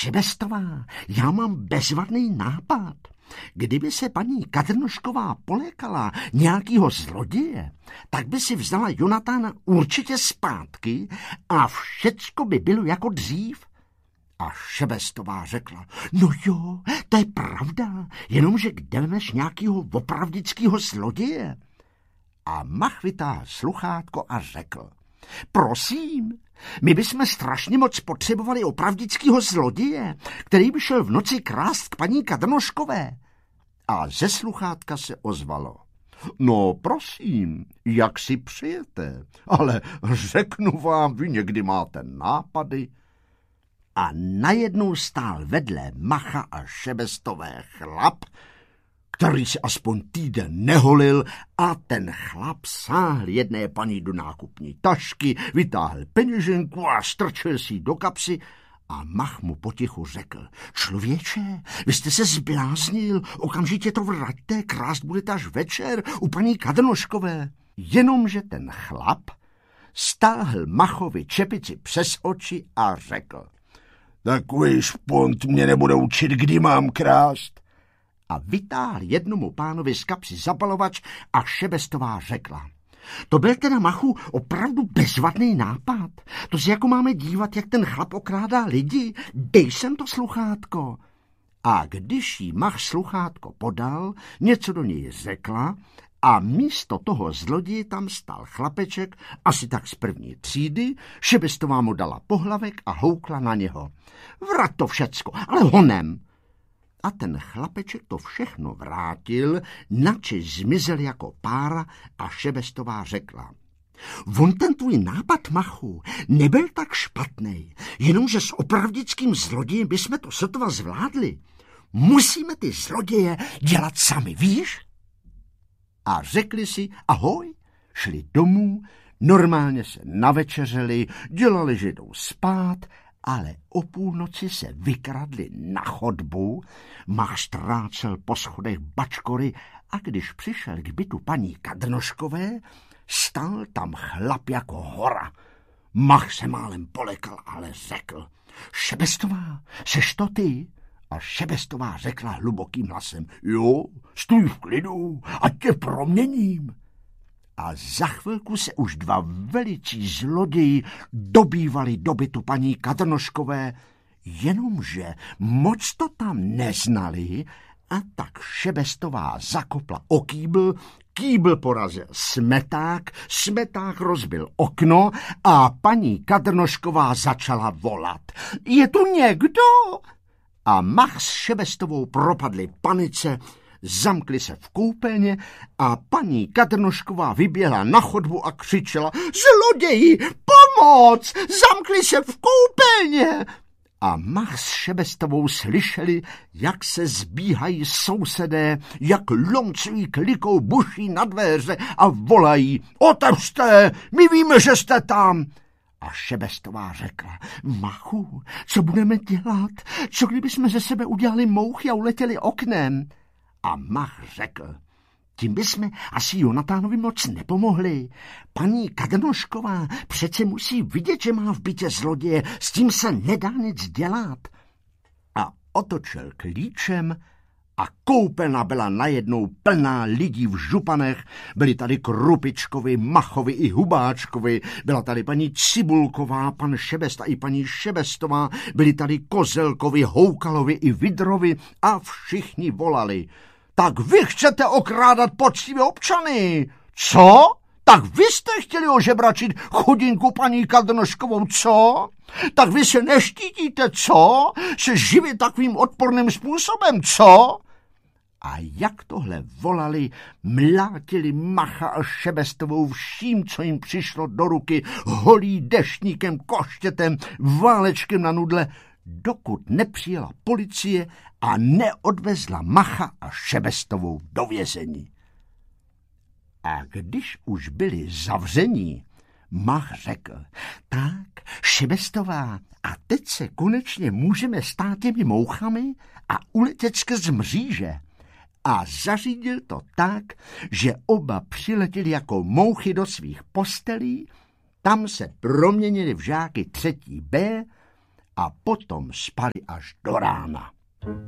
Šebestová, já mám bezvadný nápad. Kdyby se paní Kadrnošková polékala nějakýho zloděje, tak by si vzala Jonatána určitě zpátky a všecko by bylo jako dřív. A Šebestová řekla, no jo, to je pravda, jenomže kde vemeš nějakýho opravdického zloděje? A Mach vytáhl sluchátko a řekl, prosím, my bychom strašně moc potřebovali opravdického zloděje, který by šel v noci krást k paní Kadrnoškové. A ze sluchátka se ozvalo, no prosím, jak si přejete, ale řeknu vám, vy někdy máte nápady. A najednou stál vedle Macha a Šebestové chlap, který se aspoň týden neholil, a ten chlap sáhl jedné paní do nákupní tašky, vytáhl peněženku a strčil si ji do kapsy a Mach mu potichu řekl, člověče, vy jste se zbláznil, okamžitě to vraťte, krást budete až večer u paní Kadrnoškové. Jenomže ten chlap stáhl Machovi čepici přes oči a řekl, takový špont mě nebude učit, kdy mám krást. A vytáhl jednomu pánovi z kapsy zapalovač a Šebestová řekla, to byl teda, Machu, opravdu bezvadný nápad. To si jako máme dívat, jak ten chlap okrádá lidi. Dej sem to sluchátko. A když jí Mach sluchátko podal, něco do něj řekla a místo toho zloděje tam stál chlapeček, asi tak z první třídy, Šebestová mu dala pohlavek a houkla na něho. Vrať to všecko, ale honem. A ten chlapeček to všechno vrátil, načež zmizel jako pára a Šebestová řekla. On ten tvůj nápad, Machu, nebyl tak špatný, jenomže s opravdickým zlodějem bychom to sotva zvládli. Musíme ty zloděje dělat sami, víš? A řekli si ahoj, šli domů, normálně se navečeřeli, dělali, že jdou spát, ale o půlnoci se vykradli na chodbu, Mach strácel po schodech bačkory a když přišel k bytu paní Kadrnoškové, stál tam chlap jako hora. Mach se málem polekal, ale řekl, Šebestová, seš to ty? A Šebestová řekla hlubokým hlasem, jo, stůj v klidu, ať tě proměním. A za chvilku se už dva velicí zloději dobývali do bytu paní Kadrnoškové, jenomže moc to tam neznali a tak Šebestová zakopla o kýbl, kýbl porazil smeták rozbil okno a paní Kadrnošková začala volat. Je tu někdo? A Mach s Šebestovou propadli panice, zamkli se v koupelně a paní Kadrnošková vyběhla na chodbu a křičela, zloději, pomoc, zamkli se v koupelně. A Mach s Šebestovou slyšeli, jak se zbíhají sousedé, jak lomcují klikou buší na dveře a volají, otevřte, my víme, že jste tam. A Šebestová řekla, Machu, co budeme dělat? Co kdybychom ze sebe udělali mouchy a uletěli oknem? A Mach řekl, tím bychom asi Jonatánovi moc nepomohli. Paní Kadrnošková přece musí vidět, že má v bytě zloděje, s tím se nedá nic dělat. A otočil klíčem a koupelna byla najednou plná lidí v županech. Byli tady Krupičkovi, Machovi i Hubáčkovi, byla tady paní Cibulková, pan Šebesta i paní Šebestová, byli tady Kozelkovi, Houkalovi i Vidrovi a všichni volali. Tak vy chcete okrádat poctivé občany, co? Tak vy jste chtěli ožebračit chudinku paní Kadrnoškovou, co? Tak vy se neštítíte, co? Se živit takovým odporným způsobem, co? A jak tohle volali, mlátili Macha a Šebestovou vším, co jim přišlo do ruky, holí deštníkem, koštětem, válečkem na nudle, dokud nepřijela policie a neodvezla Macha a Šebestovou do vězení. A když už byli zavření, Mach řekl, tak, Šebestová, a teď se konečně můžeme stát těmi mouchami a uletět skrz mříže. A zařídil to tak, že oba přiletěli jako mouchy do svých postelí, tam se proměnili v žáky 3. B a potom spali až do rána.